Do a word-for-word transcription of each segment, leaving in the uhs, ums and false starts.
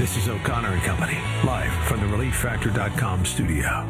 This is O'Connor and Company, live from the relief factor dot com studio.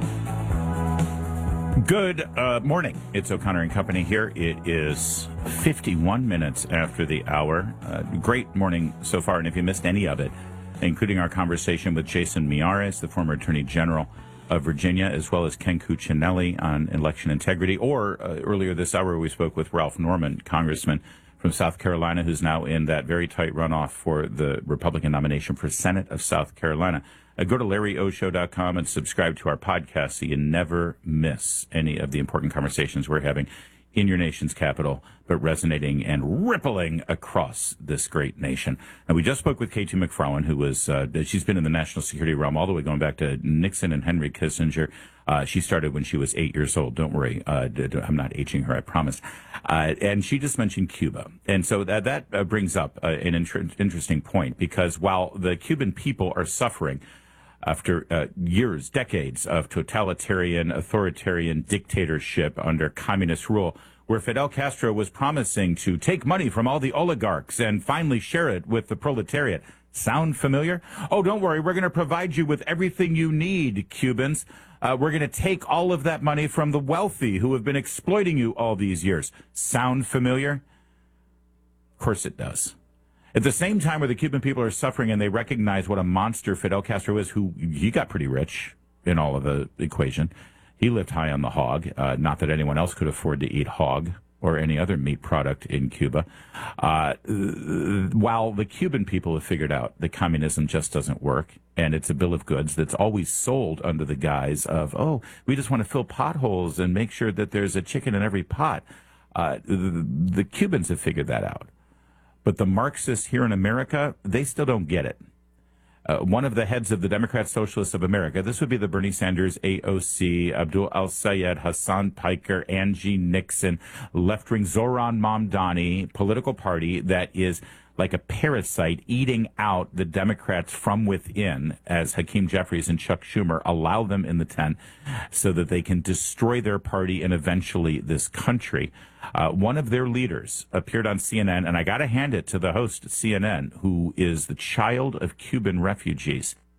Good uh, morning. It's O'Connor and Company here. It is fifty-one minutes after the hour. Uh, great morning so far, and if you missed any of it, including our conversation with Jason Miyares, the former Attorney General of Virginia, as well as Ken Cuccinelli on election integrity, or uh, earlier this hour we spoke with Ralph Norman, Congressman from South Carolina, who's now in that very tight runoff for the Republican nomination for Senate of South Carolina. Uh, go to larry o show dot com and subscribe to our podcast so you never miss any of the important conversations we're having in your nation's capital, but resonating and rippling across this great nation. And we just spoke with Katie McFarland, who was, uh, she's been in the national security realm all the way going back to Nixon and Henry Kissinger. Uh, she started when she was eight years old. Don't worry. Uh, I'm not aging her, I promise. Uh, and she just mentioned Cuba. And so that, that uh, brings up uh, an inter- interesting point, because while the Cuban people are suffering after uh, years, decades of totalitarian, authoritarian dictatorship under communist rule, where Fidel Castro was promising to take money from all the oligarchs and finally share it with the proletariat. Sound familiar? Oh, don't worry. We're going to provide you with everything you need, Cubans. Uh, we're going to take all of that money from the wealthy who have been exploiting you all these years. Sound familiar? Of course it does. At the same time where the Cuban people are suffering and they recognize what a monster Fidel Castro is, who he got pretty rich in all of the equation. He lived high on the hog. Uh, not that anyone else could afford to eat hog or any other meat product in Cuba. Uh, while the Cuban people have figured out that communism just doesn't work, and it's a bill of goods that's always sold under the guise of, oh, we just want to fill potholes and make sure that there's a chicken in every pot. Uh, the, the Cubans have figured that out. But the Marxists here in America, they still don't get it. Uh, one of the heads of the Democrat Socialists of America, this would be the Bernie Sanders, A O C, Abdul Al-Sayed, Hassan Piker, Angie Nixon, left-wing Zoran Mamdani political party that is like a parasite eating out the Democrats from within, as Hakeem Jeffries and Chuck Schumer allow them in the tent so that they can destroy their party and eventually this country. Uh, one of their leaders appeared on C N N, and I got to hand it to the host at C N N, who is the child of Cuban refugees.